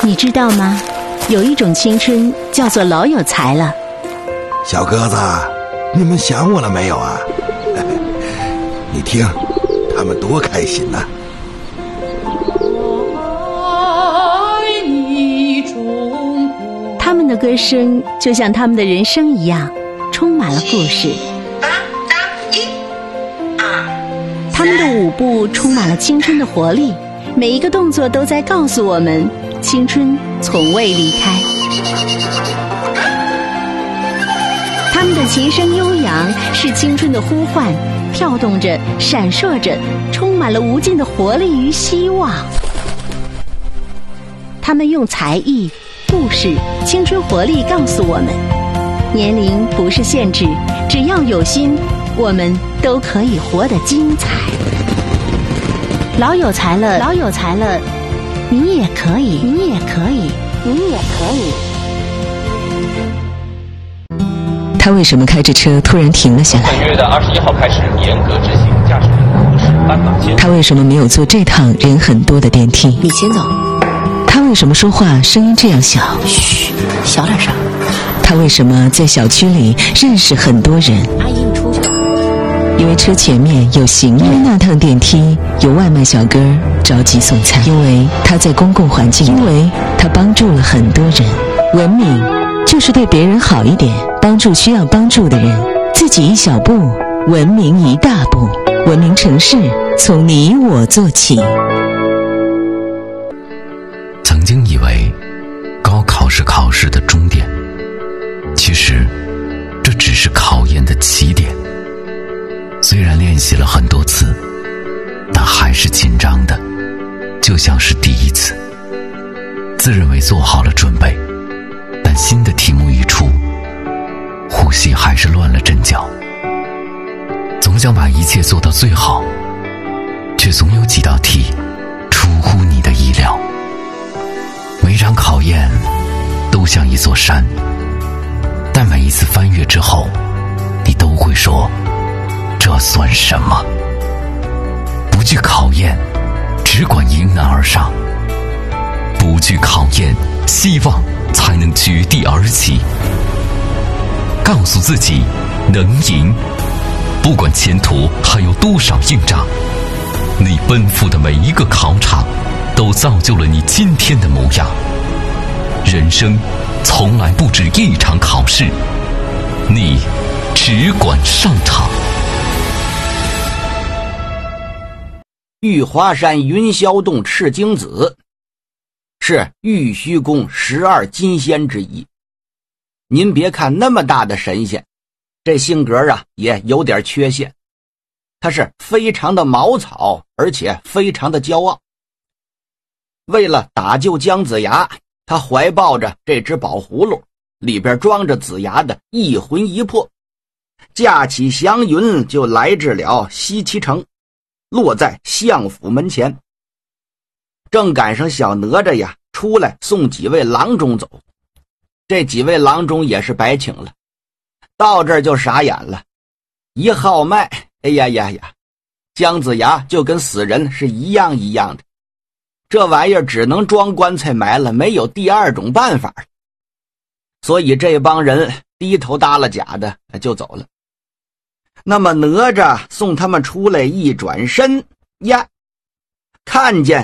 你知道吗？有一种青春叫做老有才了。 小鸽子，你们想我了没有啊？你听，他们多开心呐！ 他们的歌声就像他们的人生一样，充满了故事。他们的舞步充满了青春的活力，每一个动作都在告诉我们，青春从未离开。他们的琴声悠扬，是青春的呼唤，跳动着，闪烁着，充满了无尽的活力与希望。他们用才艺、故事、青春活力告诉我们，年龄不是限制，只要有心，我们都可以活得精彩。老有才了，老有才了，你也可以，你也可以，你也可以。 他为什么开着车突然停了下来？ 本月的21号开始严格执行驾驶人核实斑马线。 他为什么没有坐这趟人很多的电梯？ 你先走。 他为什么说话声音这样小？ 嘘，小点声。 他为什么在小区里认识很多人？ 阿姨，你出去吧。 因为车前面有行人，因为那趟电梯有外卖小哥着急送餐，因为他在公共环境，因为他帮助了很多人。文明就是对别人好一点，帮助需要帮助的人，自己一小步，文明一大步。文明城市从你我做起。 曾经以为高考是考试的终点，其实这只是考验的起点。虽然练习了很多次，但还是紧张的，就像是第一次。自认为做好了准备，但新的题目一出，呼吸还是乱了阵脚。总想把一切做到最好，却总有几道题出乎你的意料。每场考验都像一座山，但每一次翻越之后，你都会说，这算什么？不惧考验，只管迎难而上。不惧考验，希望才能绝地而起。告诉自己能赢，不管前途还有多少硬仗，你奔赴的每一个考场都造就了你今天的模样。人生从来不止一场考试，你只管上场。 玉华山云霄洞赤精子是玉虚宫12金仙之一。您别看那么大的神仙，这性格也有点缺陷。他是非常的毛草，而且非常的骄傲。为了打救姜子牙，他怀抱着这只宝葫芦，里边装着子牙的一魂一魄，驾起祥云就来至了西岐城，落在相府门前。正赶上小哪吒出来送几位郎中走，这几位郎中也是白请了，到这儿就傻眼了，一号脉，哎呀，姜子牙就跟死人是一样的，这玩意儿只能装棺材埋了，没有第二种办法。所以这帮人低头耷拉甲的就走了。那么哪吒送他们出来，一转身呀，看见